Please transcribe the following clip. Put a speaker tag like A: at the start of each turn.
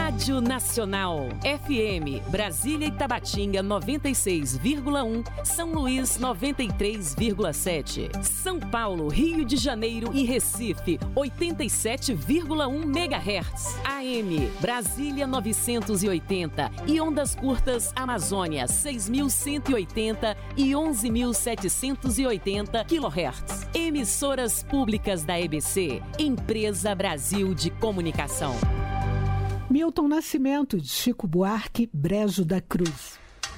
A: Rádio Nacional, FM, Brasília e Tabatinga 96,1, São Luís 93,7, São Paulo, Rio de Janeiro e Recife 87,1 MHz, AM, Brasília 980 e ondas curtas Amazônia 6.180 e 11.780 kHz. Emissoras públicas da EBC, Empresa Brasil de Comunicação.
B: Milton Nascimento, de Chico Buarque, Brejo da Cruz.